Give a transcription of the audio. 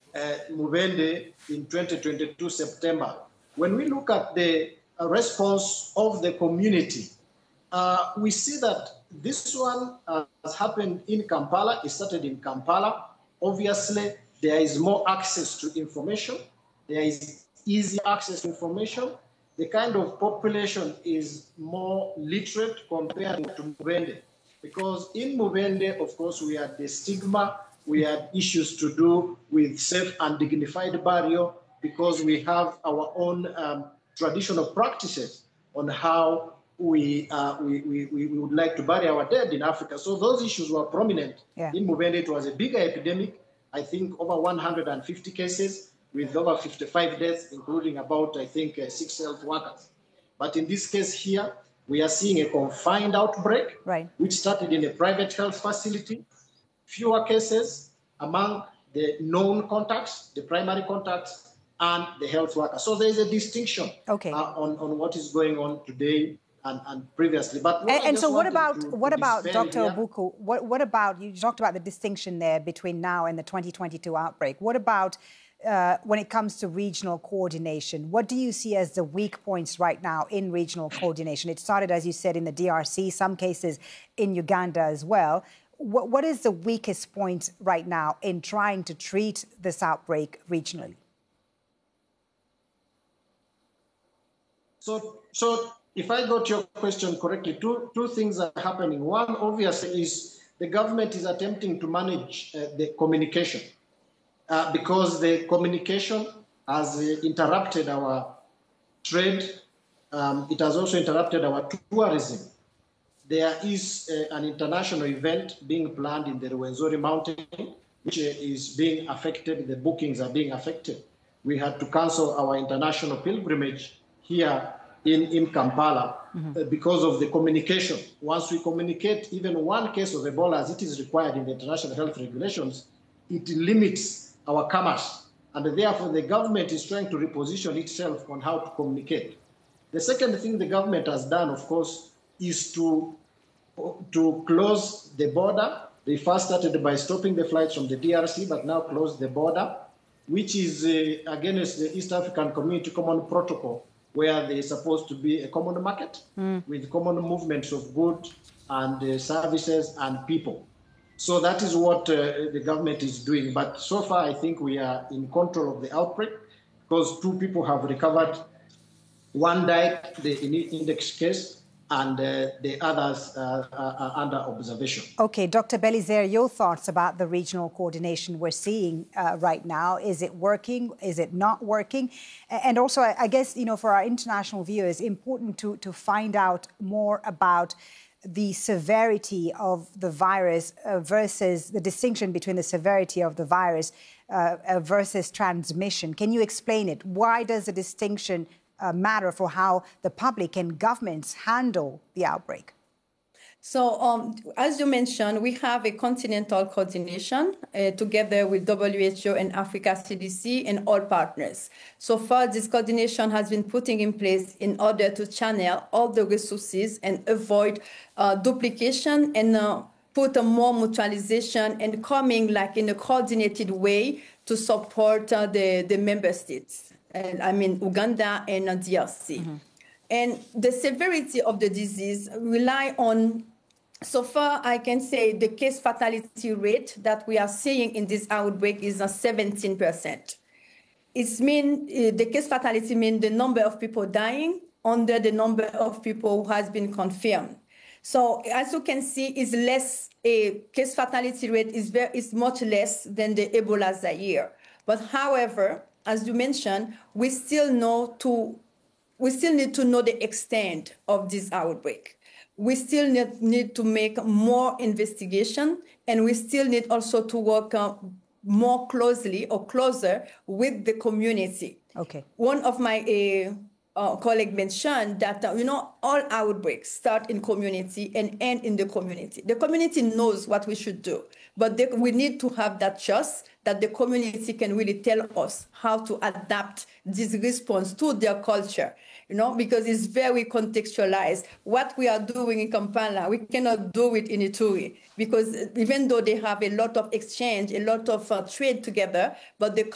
Mubende in 2022 September. When we look at the response of the community, we see that this one has happened in Kampala. It started in Kampala. Obviously, there is more access to information. There is easy access to information. The kind of population is more literate compared to Mubende. Because in Mubende, of course, we had the stigma, we had issues to do with safe and dignified burial, because we have our own traditional practices on how we would like to bury our dead in Africa. So those issues were prominent. In Mubende. It was a bigger epidemic, I think over 150 cases with over 55 deaths, including about, I think, 6 health workers. But in this case here, we are seeing a confined outbreak, which started in a private health facility, fewer cases among the known contacts, the primary contacts, and the health workers. So there is a distinction on what is going on today and previously. But what about Dr. Obuku? What about, you talked about the distinction there between now and the 2022 outbreak. What about when it comes to regional coordination? What do you see as the weak points right now in regional coordination? It started, as you said, in the DRC, some cases in Uganda as well. What is the weakest point right now in trying to treat this outbreak regionally? So if I got your question correctly, two things are happening. One, obviously, is the government is attempting to manage the communication because the communication has interrupted our trade. It has also interrupted our tourism. There is an international event being planned in the Rwenzori Mountain, which is being affected. The bookings are being affected. We had to cancel our international pilgrimage here in Kampala because of the communication. Once we communicate even one case of Ebola, as it is required in the international health regulations, it limits our commerce. And therefore, the government is trying to reposition itself on how to communicate. The second thing the government has done, of course, is to close the border. They first started by stopping the flights from the DRC, but now closed the border, which is against the East African Community Common Protocol, where there is supposed to be a common market with common movements of goods and services and people. So that is what the government is doing. But so far, I think we are in control of the outbreak because 2 people have recovered. One died, the index case, and the others are under observation. Okay, Dr. Belizaire, your thoughts about the regional coordination we're seeing right now. Is it working? Is it not working? And also, I guess, you know, for our international viewers, important to find out more about the severity of the virus versus the distinction between the severity of the virus versus transmission. Can you explain it? Why does the distinction matter for how the public and governments handle the outbreak? So, as you mentioned, we have a continental coordination together with WHO and Africa CDC and all partners. So far, this coordination has been putting in place in order to channel all the resources and avoid duplication and put a more mutualization and coming like in a coordinated way to support the member states. I mean, Uganda and DRC. And the severity of the disease rely on, so far I can say the case fatality rate that we are seeing in this outbreak is 17%. It's mean the case fatality means the number of people dying under the number of people who has been confirmed. So as you can see, is less a case fatality rate is much less than the Ebola Zaire. But however, as you mentioned, we still need to know the extent of this outbreak. We still need to make more investigation, and we still need also to work more closely or closer with the community. Okay. One of my colleagues mentioned that, all outbreaks start in community and end in the community. The community knows what we should do, but we need to have that trust that the community can really tell us how to adapt this response to their culture, because it's very contextualized. What we are doing in Kampala, we cannot do it in Ituri, because even though they have a lot of exchange, a lot of trade together, but the